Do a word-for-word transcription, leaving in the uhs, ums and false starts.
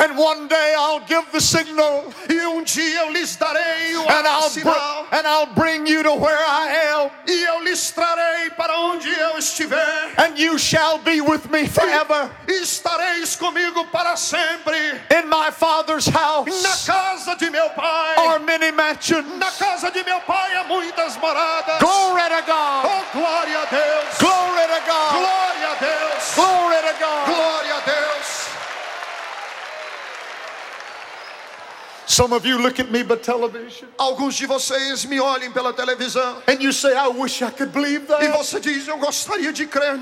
And one day I'll give the signal. E um dia eu lhes darei o And I'll, sinal. br- and I'll bring you to where I am. E eu lhes trarei para onde eu estiver. And you shall be with me forever. E estareis comigo para sempre. In my Father's Na house casa de meu pai. are many mansions. Na casa de meu pai há muitas moradas. Glory to God. Oh, glória a Deus. Glory to God. Glória a Deus. Glory to God. Glória a Deus. Some of you look at me by television Alguns de vocês me olhem pela televisão. and you say, I wish I could believe E that. você diz, eu gostaria de crer